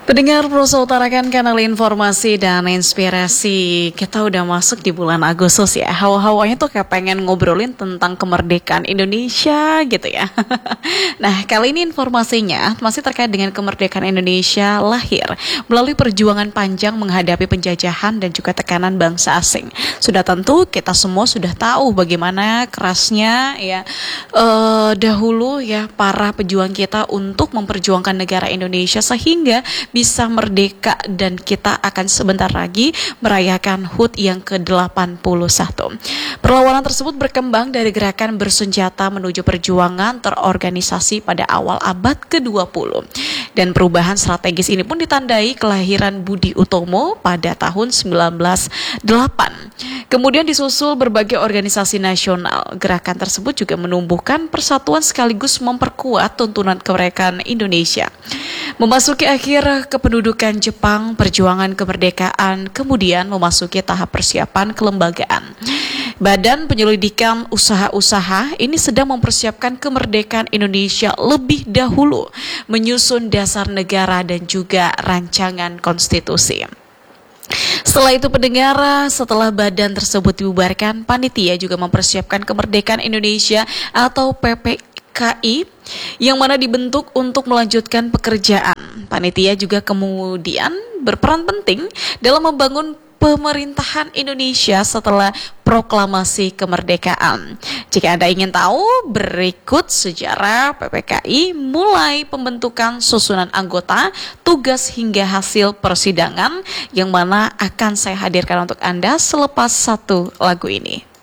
Pendengar Prosa utarakan kanal informasi dan inspirasi. Kita udah masuk di bulan Agustus ya. Hawa-hawanya tuh kayak pengen ngobrolin tentang kemerdekaan Indonesia gitu ya. Nah, kali ini informasinya masih terkait dengan kemerdekaan Indonesia lahir melalui perjuangan panjang menghadapi penjajahan dan juga tekanan bangsa asing. Sudah tentu kita semua sudah tahu bagaimana kerasnya ya dahulu ya para pejuang kita untuk memperjuangkan negara Indonesia sehingga bisa merdeka, dan kita akan sebentar lagi merayakan HUT yang ke-81. Perlawanan tersebut berkembang dari gerakan bersenjata menuju perjuangan terorganisasi pada awal abad ke-20. Dan perubahan strategis ini pun ditandai kelahiran Budi Utomo pada tahun 1908. Kemudian disusul berbagai organisasi nasional. Gerakan tersebut juga menumbuhkan persatuan sekaligus memperkuat tuntunan kemerdekaan Indonesia. Memasuki akhir kependudukan Jepang, perjuangan kemerdekaan kemudian memasuki tahap persiapan kelembagaan. Badan Penyelidikan Usaha-Usaha ini sedang mempersiapkan kemerdekaan Indonesia lebih dahulu, menyusun dasar negara dan juga rancangan konstitusi. Setelah itu pendengar, setelah badan tersebut dibubarkan, panitia juga mempersiapkan kemerdekaan Indonesia atau PPKI yang mana dibentuk untuk melanjutkan pekerjaan. Panitia juga kemudian berperan penting dalam membangun pemerintahan Indonesia setelah proklamasi kemerdekaan. Jika Anda ingin tahu, berikut sejarah PPKI mulai pembentukan susunan anggota, tugas hingga hasil persidangan yang mana akan saya hadirkan untuk Anda selepas satu lagu ini.